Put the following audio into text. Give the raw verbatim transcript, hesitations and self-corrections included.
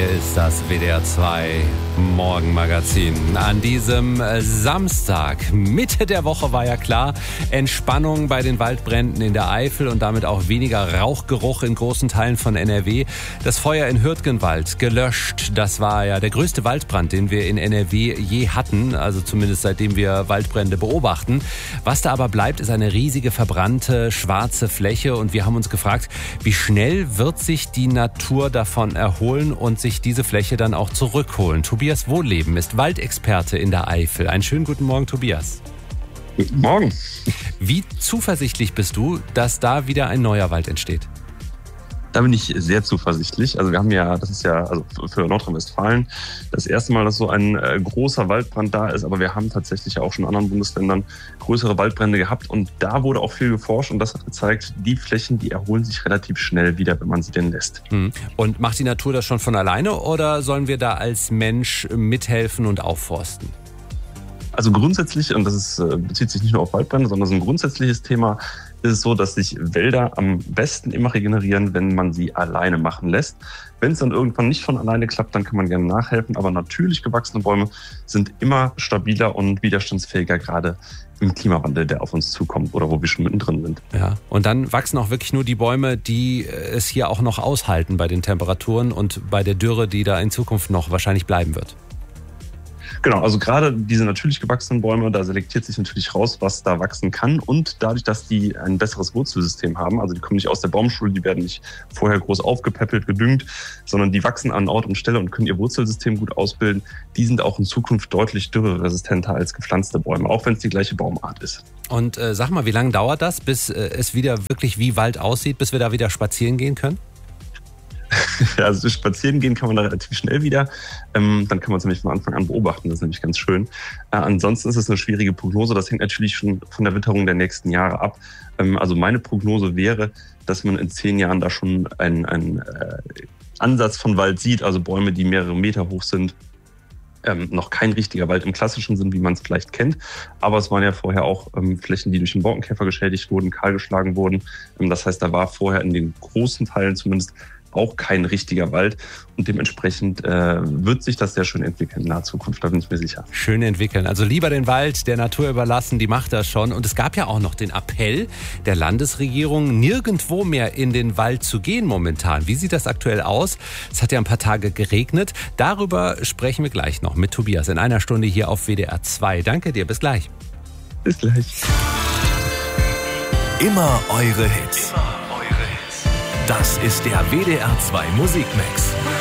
Hier ist das W D R zwei Morgenmagazin. An diesem Samstag, Mitte der Woche war ja klar, Entspannung bei den Waldbränden in der Eifel und damit auch weniger Rauchgeruch in großen Teilen von N R W. Das Feuer in Hürtgenwald gelöscht, das war ja der größte Waldbrand, den wir in N R W je hatten, also zumindest seitdem wir Waldbrände beobachten. Was da aber bleibt, ist eine riesige verbrannte schwarze Fläche und wir haben uns gefragt, wie schnell wird sich die Natur davon erholen und sich diese Fläche dann auch zurückholen. Tobias Wohlleben ist Waldexperte in der Eifel. Einen schönen guten Morgen, Tobias. Guten Morgen. Wie zuversichtlich bist du, dass da wieder ein neuer Wald entsteht? Da bin ich sehr zuversichtlich. Also wir haben ja, das ist ja also für Nordrhein-Westfalen das erste Mal, dass so ein äh, großer Waldbrand da ist. Aber wir haben tatsächlich auch schon in anderen Bundesländern größere Waldbrände gehabt. Und da wurde auch viel geforscht und das hat gezeigt, die Flächen, die erholen sich relativ schnell wieder, wenn man sie denn lässt. Und macht die Natur das schon von alleine oder sollen wir da als Mensch mithelfen und aufforsten? Also grundsätzlich, und das ist, bezieht sich nicht nur auf Waldbrände, sondern das ist ein grundsätzliches Thema, ist es so, dass sich Wälder am besten immer regenerieren, wenn man sie alleine machen lässt. Wenn es dann irgendwann nicht von alleine klappt, dann kann man gerne nachhelfen. Aber natürlich gewachsene Bäume sind immer stabiler und widerstandsfähiger, gerade im Klimawandel, der auf uns zukommt oder wo wir schon mittendrin sind. Ja, und dann wachsen auch wirklich nur die Bäume, die es hier auch noch aushalten bei den Temperaturen und bei der Dürre, die da in Zukunft noch wahrscheinlich bleiben wird. Genau, also gerade diese natürlich gewachsenen Bäume, da selektiert sich natürlich raus, was da wachsen kann. Und dadurch, dass die ein besseres Wurzelsystem haben, also die kommen nicht aus der Baumschule, die werden nicht vorher groß aufgepäppelt, gedüngt, sondern die wachsen an Ort und Stelle und können ihr Wurzelsystem gut ausbilden. Die sind auch in Zukunft deutlich dürreresistenter als gepflanzte Bäume, auch wenn es die gleiche Baumart ist. Und äh, sag mal, wie lange dauert das, bis äh, es wieder wirklich wie Wald aussieht, bis wir da wieder spazieren gehen können? Ja, also spazieren gehen kann man da relativ schnell wieder. Ähm, dann kann man es nämlich von Anfang an beobachten. Das ist nämlich ganz schön. Äh, ansonsten ist es eine schwierige Prognose. Das hängt natürlich schon von der Witterung der nächsten Jahre ab. Ähm, also meine Prognose wäre, dass man in zehn Jahren da schon einen, einen äh, Ansatz von Wald sieht. Also Bäume, die mehrere Meter hoch sind. Ähm, noch kein richtiger Wald im klassischen Sinn, wie man es vielleicht kennt. Aber es waren ja vorher auch ähm, Flächen, die durch den Borkenkäfer geschädigt wurden, kahlgeschlagen wurden. Ähm, das heißt, da war vorher in den großen Teilen zumindest auch kein richtiger Wald und dementsprechend äh, wird sich das sehr schön entwickeln in naher Zukunft, da bin ich mir sicher. Schön entwickeln, also lieber den Wald der Natur überlassen, die macht das schon. Und es gab ja auch noch den Appell der Landesregierung, nirgendwo mehr in den Wald zu gehen momentan. Wie sieht das aktuell aus? Es hat ja ein paar Tage geregnet. Darüber sprechen wir gleich noch mit Tobias in einer Stunde hier auf W D R zwei. Danke dir, bis gleich. Bis gleich. Immer eure Hits. Das ist der W D R zwei Musikmix.